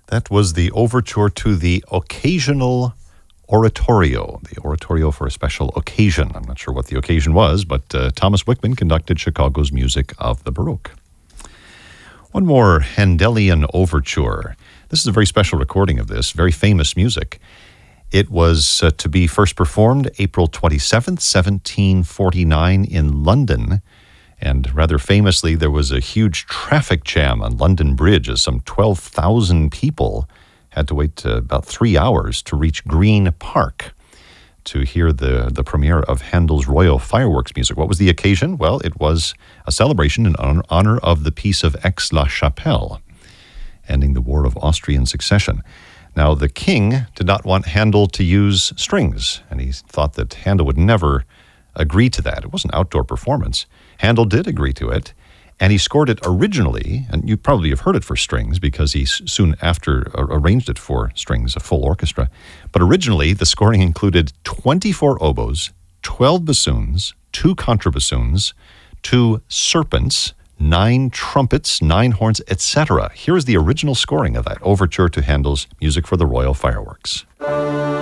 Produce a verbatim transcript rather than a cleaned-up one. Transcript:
That was the overture to the Occasional Oratorio, the oratorio for a special occasion. I'm not sure what the occasion was, but uh, Thomas Wickman conducted Chicago's music of the Baroque. One more Handelian overture. This is a very special recording of this, very famous music. It was uh, to be first performed April twenty-seventh, seventeen forty-nine in London. And rather famously, there was a huge traffic jam on London Bridge as some twelve thousand people had to wait uh, about three hours to reach Green Park to hear the, the premiere of Handel's Royal Fireworks music. What was the occasion? Well, it was a celebration in honor of the Peace of Aix-la-Chapelle, ending the War of Austrian Succession. Now, the king did not want Handel to use strings, and he thought that Handel would never agree to that. It was an outdoor performance. Handel did agree to it, and he scored it originally, and you probably have heard it for strings because he soon after arranged it for strings, a full orchestra. But originally, the scoring included twenty-four oboes, twelve bassoons, two contrabassoons, two serpents, nine trumpets, nine horns, et cetera. Here is the original scoring of that overture to Handel's Music for the Royal Fireworks.